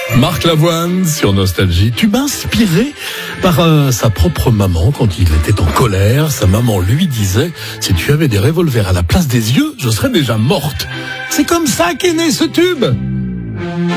Marc Lavoine sur Nostalgie, tube inspiré par sa propre maman quand il était en colère. Sa maman lui disait « Si tu avais des revolvers à la place des yeux, je serais déjà morte ». C'est comme ça qu'est né ce tube.